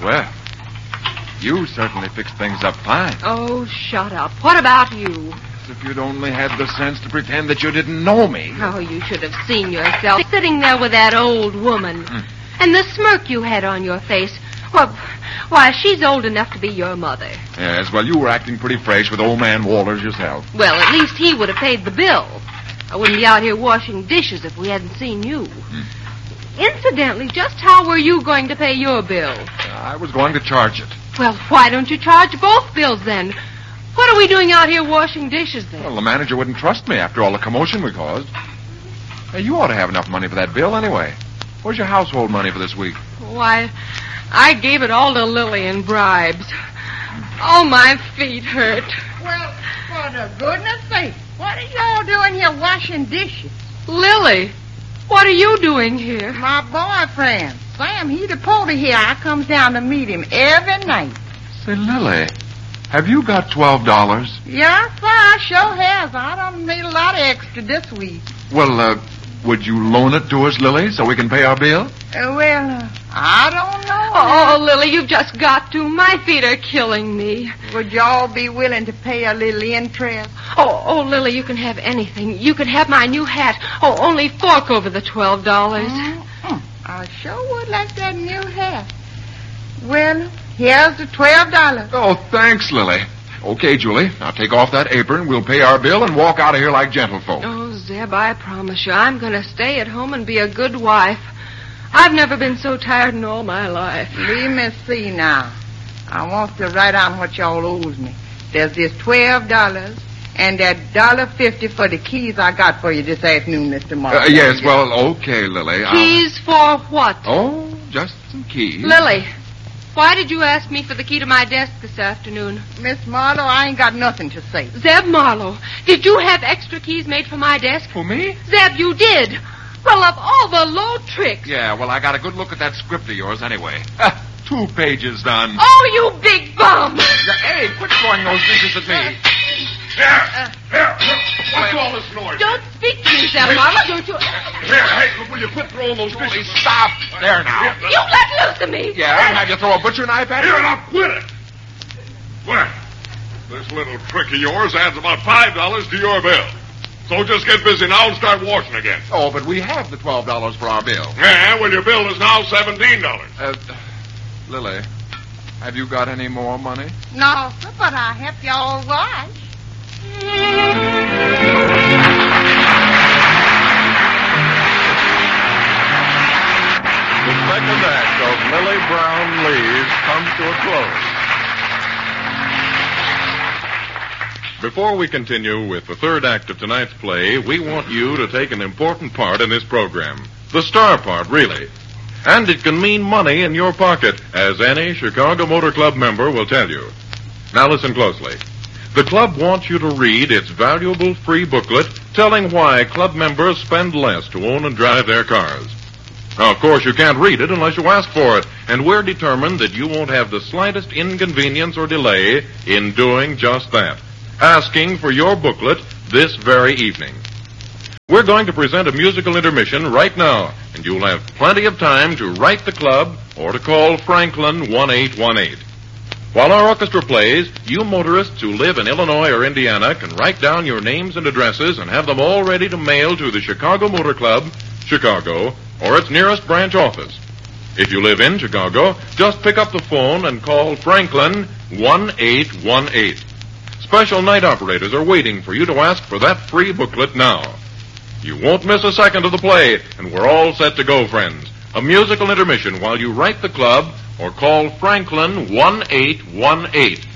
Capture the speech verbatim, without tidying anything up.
Well, you certainly fixed things up fine. Oh, shut up. What about you? As if you'd only had the sense to pretend that you didn't know me. Oh, you should have seen yourself sitting there with that old woman. Hmm. And the smirk you had on your face. Well, why, she's old enough to be your mother. Yes, well, you were acting pretty fresh with old man Walters yourself. Well, at least he would have paid the bill. I wouldn't be out here washing dishes if we hadn't seen you. Hmm. Incidentally, just how were you going to pay your bill? I was going to charge it. Well, why don't you charge both bills then? What are we doing out here washing dishes then? Well, the manager wouldn't trust me after all the commotion we caused. Hey, you ought to have enough money for that bill anyway. Where's your household money for this week? Why, I gave it all to Lily in bribes. Oh, my feet hurt. Well, for the goodness sake, what are y'all doing here washing dishes? Lily, what are you doing here? My boyfriend, Sam, he the porter here. I comes down to meet him every night. Say, Lily, have you got twelve dollars? Yes, sir, I sure has. I done made a lot of extra this week. Well, uh, would you loan it to us, Lily, so we can pay our bill? Uh, well, uh, I don't know. Oh, Lily, you've just got to. My feet are killing me. Would y'all be willing to pay a little interest? Oh, oh, Lily, you can have anything. You can have my new hat. Oh, only fork over the twelve dollars. Mm-hmm. I sure would like that new hat. Well, here's the twelve dollars. Oh, thanks, Lily. Okay, Julie, now take off that apron, we'll pay our bill, and walk out of here like gentlefolk. Oh, Zeb, I promise you, I'm going to stay at home and be a good wife. I've never been so tired in all my life. Let me see now. I want to write down what y'all owes me. There's this twelve dollars and that dollar fifty for the keys I got for you this afternoon, Mister Martin. Uh, yes, well, okay, Lily. I'll... Keys for what? Oh, just some keys. Lily, why did you ask me for the key to my desk this afternoon? Miss Marlowe, I ain't got nothing to say. Zeb Marlowe, did you have extra keys made for my desk? For me? Zeb, you did. Well, of all the low tricks. Yeah, well, I got a good look at that script of yours anyway. Ah, two pages done. Oh, you big bum! Hey, quit throwing those dishes at me. Here, here, what's all this noise? Don't speak to me, Zeb Marlowe, don't you? Here, hey, will you quit throwing those dishes? Stop. There now. You let loose of me. Yeah, and have you throw a butcher knife at me? Here, now quit it. Well, this little trick of yours adds about five dollars to your bill. So just get busy now and start washing again. Oh, but we have the twelve dollars for our bill. Yeah, well, your bill is now seventeen dollars. Uh, Lily, have you got any more money? No, sir, but I help y'all wash. The second act of Lily Brown Leaves comes to a close. Before we continue with the third act of tonight's play, we want you to take an important part in this program. The star part, really. And it can mean money in your pocket, as any Chicago Motor Club member will tell you. Now listen closely. The club wants you to read its valuable free booklet telling why club members spend less to own and drive their cars. Now, of course, you can't read it unless you ask for it, and we're determined that you won't have the slightest inconvenience or delay in doing just that. Asking for your booklet this very evening. We're going to present a musical intermission right now, and you'll have plenty of time to write the club or to call Franklin one eight one eight. While our orchestra plays, you motorists who live in Illinois or Indiana can write down your names and addresses and have them all ready to mail to the Chicago Motor Club, Chicago, or its nearest branch office. If you live in Chicago, just pick up the phone and call Franklin one eight one eight. Special night operators are waiting for you to ask for that free booklet now. You won't miss a second of the play, and we're all set to go, friends. A musical intermission while you write the club or call Franklin one eight one eight.